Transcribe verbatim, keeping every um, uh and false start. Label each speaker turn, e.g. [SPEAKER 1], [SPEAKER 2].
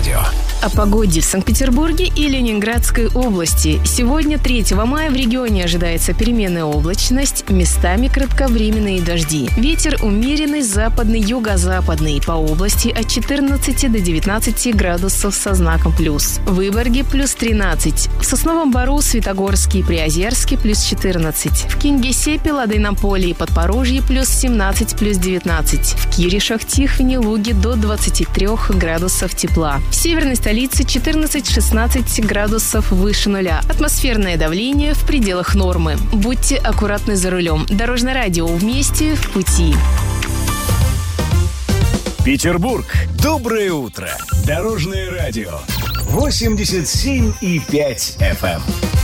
[SPEAKER 1] радио.
[SPEAKER 2] О погоде в Санкт-Петербурге и Ленинградской области. Сегодня, третьего мая, в регионе ожидается переменная облачность, местами кратковременные дожди. Ветер умеренный, западный, юго-западный. По области от четырнадцати до девятнадцати градусов со знаком плюс. В Выборге плюс тринадцать. В Сосновом Бору, Светогорске и Приозерске плюс четырнадцать. В Кингисеппе, Ладейном поле и Подпорожье плюс семнадцать, плюс девятнадцать. В Киришах, Тихвине, Луге до двадцати трёх градусов тепла. В северной столице четырнадцать-шестнадцать градусов выше нуля. Атмосферное давление в пределах нормы. Будьте аккуратны за рулем. Дорожное радио. Вместе в пути.
[SPEAKER 1] Петербург. Доброе утро. Дорожное радио. восемьдесят семь и пять эф эм.